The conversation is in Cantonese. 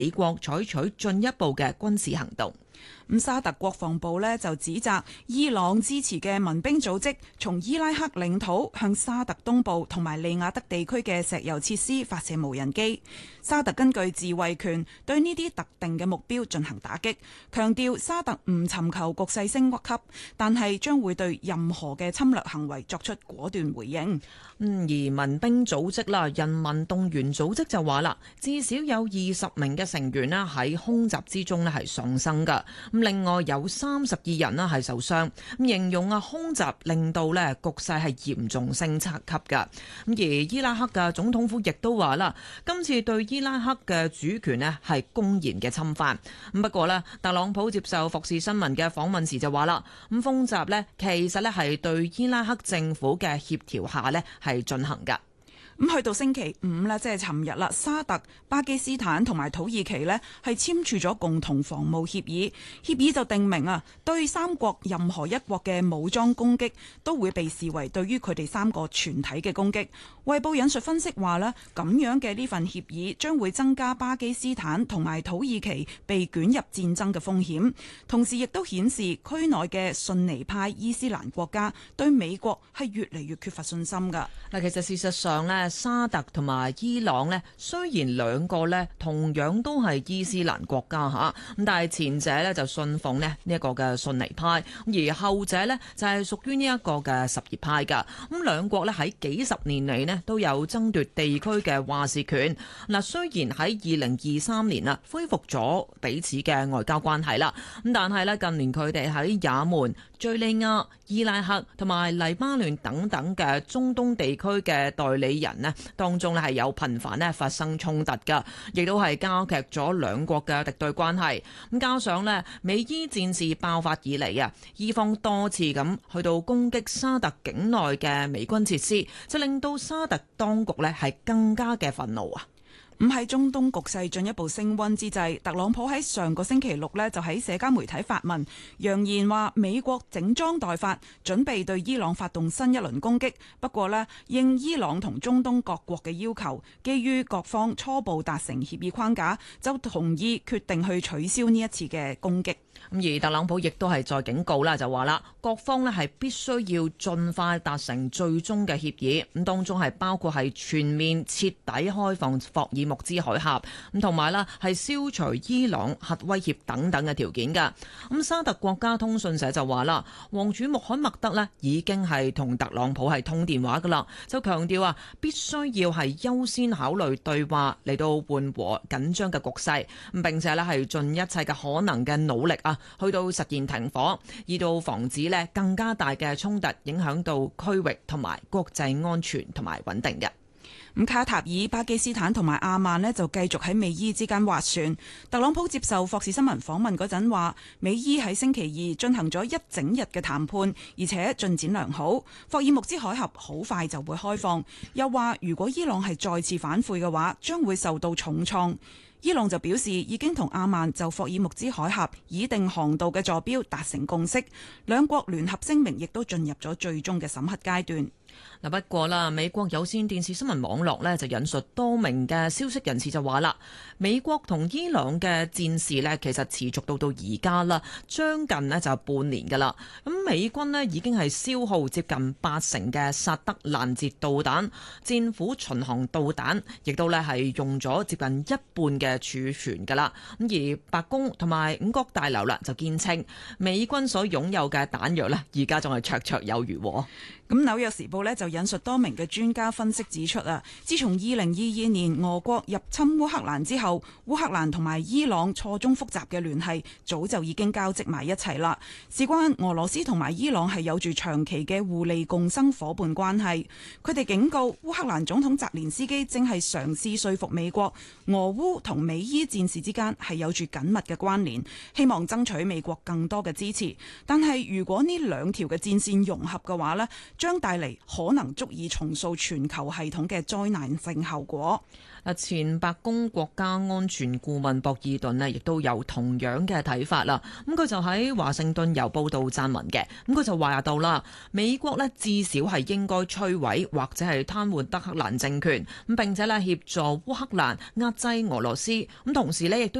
美國採取進一步嘅軍事行動。 沙特國防部呢就指責伊朗支持嘅民兵組織從伊拉克領土向沙特東部同埋利雅得地區嘅石油設施發射無人機。沙特根據自衛權對呢啲特定嘅目標進行打擊，強調沙特唔尋求局勢升級，但係將會對任何嘅侵略行為作出果斷回應。 而民兵組織啦，人民動員組織就話啦，至少有20名嘅成員啦喺空襲之中咧係喪生噶。另外有32人啦係受傷，形容空襲令到咧局勢係嚴重升級噶。而伊拉克嘅總統府亦都話啦，今次對伊拉克嘅主權咧係公然嘅侵犯。不過咧，特朗普接受福士新聞嘅訪問時就話啦，空襲咧其實咧係對伊拉克政府嘅協調下咧係進行噶。 咁去到星期五呢，即係尋日啦，沙特、巴基斯坦同埋土耳其呢係簽署咗共同防務協議。協議就定明對三國任何一國嘅武裝攻擊都會被視為對於佢哋三個全體嘅攻擊。衛報引述分析話呢，咁樣嘅呢份協議將會增加巴基斯坦同埋土耳其被捲入戰爭嘅風險，同時亦都顯示區內嘅遜尼派伊斯蘭國家對美國係越嚟越缺乏信心㗎。 嗱，其實事實上呢，沙特同埋伊朗呢，雖然兩個呢同樣都係伊斯蘭國家嚇，咁但係前者呢就信奉呢一個嘅遜尼派，而後者呢就係屬於呢一個嘅什葉派㗎。咁兩國呢喺幾十年嚟呢都有爭奪地區嘅話事權。嗱，雖然喺2023年恢復咗彼此嘅外交關係啦，咁但係呢近年佢哋喺也門、敘利亞、伊拉克同埋黎巴嫩等等嘅中東地區嘅代理人呢當中呢係有頻繁呢發生衝突㗎，亦都係加劇咗兩國嘅敵對關係。咁加上呢美伊戰事爆發以嚟伊方多次咁去到攻擊沙特境內嘅美軍設施，就令到沙特當局呢係更加嘅憤怒啊！ 咁喺中東局勢進一步升溫之際，特朗普喺上個星期六呢就喺社交媒體發文，揚言話美國整裝待發，準備對伊朗發動新一輪攻擊。不過呢，應伊朗同中東各國嘅要求，基於各方初步達成協議框架，就同意決定去取消呢一次嘅攻擊。 而特朗普亦都係再警告啦，就話啦，各方呢係必須要盡快達成最終嘅協議，咁當中係包括係全面徹底開放霍爾木茲海峽，咁同埋啦係消除伊朗核威脅等等嘅條件㗎。咁沙特國家通訊社就話啦，王儲穆罕默德呢已經係同特朗普係通電話㗎啦，就強調必須要係優先考慮對話嚟到緩和緊張嘅局勢，咁並且呢係盡一切嘅可能嘅努力去到實現停火，以到防止呢更加大嘅衝突影響到區域同埋國際安全同埋穩定嘅。 咁卡塔爾、巴基斯坦同埋阿曼呢就繼續喺美伊之間斡旋。特朗普接受霍士新聞訪問嗰陣話，美伊喺星期二進行咗一整日嘅談判，而且進展良好。霍爾木茲海峽好快就會開放，又話如果伊朗係再次反悔嘅話，將會受到重創。伊朗就表示已經同阿曼就霍爾木茲海峽擬定航道嘅坐標達成共識，兩國聯合聲明亦都進入咗最終嘅審核階段。 嗱，不過啦，美國有線電視新聞網絡呢就引述多名嘅消息人士就話啦，美國同伊朗嘅戰事呢其實持續到而家啦，將近呢就半年噶啦。咁美軍呢已經係消耗接近80%嘅薩德攔截導彈、戰斧巡航導彈，亦都呢係用咗接近一半嘅儲存噶啦。咁而白宮同埋五角大樓啦就堅稱，美軍所擁有嘅彈藥呢而家仲係綽綽有餘。 咁紐約時報呢就引述多名嘅專家分析指出自從2022年俄國入侵烏克蘭之後，烏克蘭同埋伊朗錯綜複雜嘅聯繫早就已經交織埋一齊啦。事關俄羅斯同埋伊朗係有住長期嘅互利共生夥伴關係，佢哋警告烏克蘭總統澤連斯基正係嘗試說服美國，俄烏同美伊戰事之間係有住緊密嘅關聯，希望爭取美國更多嘅支持。但係如果呢兩條嘅戰線融合嘅話呢，將帶嚟可能足以重塑全球系統嘅災難性後果。 前白宮國家安全顧問博爾頓呢亦都有同樣嘅睇法啦。咁佢就喺華盛頓郵報道撰文嘅。咁佢就話到啦，美國呢至少係應該摧毀或者係癱瘓德黑蘭政權，咁並且呢協助烏克蘭壓制俄羅斯。咁同時呢亦都